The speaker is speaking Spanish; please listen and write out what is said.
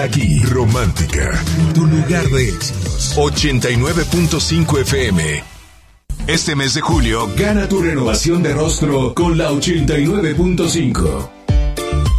aquí, Romántica, tu lugar de éxitos. 89.5 FM. Este mes de julio, gana tu renovación de rostro con la 89.5.